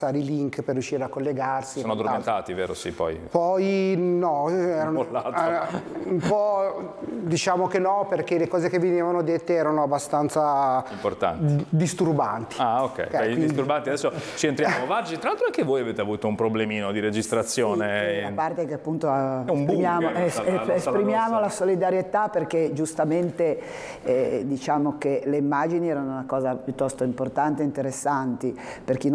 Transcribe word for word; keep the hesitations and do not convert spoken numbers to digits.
i link per riuscire a collegarsi. Sono addormentati, vero? Sì, poi. Poi no, erano un po', diciamo che no, perché le cose che venivano dette erano abbastanza importanti, disturbanti. Ah, ok. Okay, Beh, quindi... disturbanti, adesso ci entriamo. Vargi, tra l'altro anche voi avete avuto un problemino di registrazione. Sì, a parte che appunto esprimiamo, boom, es, es, esprimiamo la solidarietà, perché giustamente eh, diciamo che le immagini erano una cosa piuttosto importante e interessanti per chi